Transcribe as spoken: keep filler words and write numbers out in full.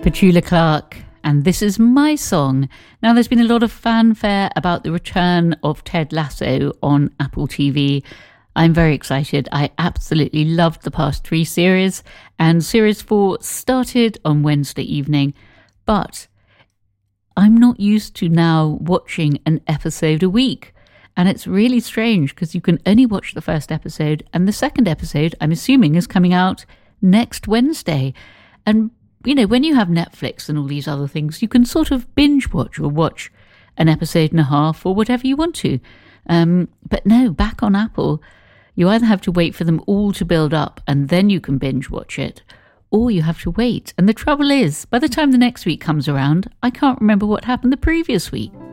Petula Clark, and this is my song. Now, there's been a lot of fanfare about the return of Ted Lasso on Apple T V. I'm very excited. I absolutely loved the past three series, and series four started on Wednesday evening, but I'm not used to now watching an episode a week. And it's really strange because you can only watch the first episode, and the second episode, I'm assuming, is coming out next Wednesday. And you know, when you have Netflix and all these other things, you can sort of binge watch or watch an episode and a half or whatever you want to. Um, but no, back on Apple, you either have to wait for them all to build up and then you can binge watch it, or you have to wait. And the trouble is, by the time the next week comes around, I can't remember what happened the previous week.